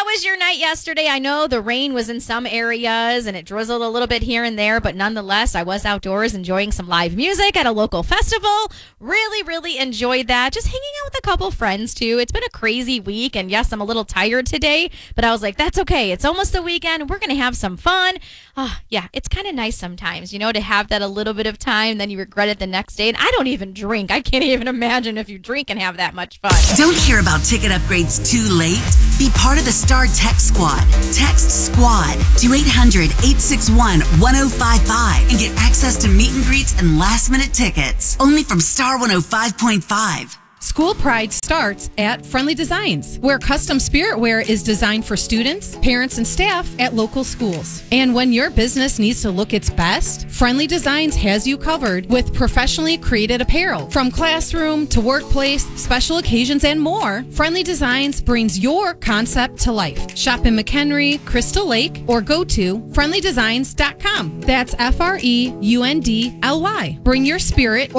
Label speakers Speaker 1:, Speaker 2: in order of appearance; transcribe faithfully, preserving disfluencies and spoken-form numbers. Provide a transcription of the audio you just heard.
Speaker 1: was your night yesterday? I know the rain was in some areas and it drizzled a little bit here and there, but nonetheless, I was outdoors enjoying some live music at a local festival. Really, really enjoyed that. Just hanging out with a couple friends, too. It's been a crazy week, and yes, I'm a little tired today, but I was like, that's okay. It's almost the weekend. We're going to have some fun. Oh, yeah, it's kind of nice sometimes, you know, to have that a little bit of time, then you regret it the next day. And I don't even drink. I can't even imagine if you drink and have that much fun.
Speaker 2: Don't hear about ticket upgrades too late? Be part of the Star Tech Squad. Text SQUAD to eight hundred, eight six one, one oh five five and get access to meet and greets and last minute tickets. Only from Star one oh five point five.
Speaker 3: School Pride starts at Friendly Designs, where custom spirit wear is designed for students, parents, and staff at local schools. And when your business needs to look its best, Friendly Designs has you covered with professionally created apparel. From classroom to workplace, special occasions, and more, Friendly Designs brings your concept to life. Shop in McHenry, Crystal Lake, or go to friendly designs dot com. That's F R E U N D L Y. Bring your spirit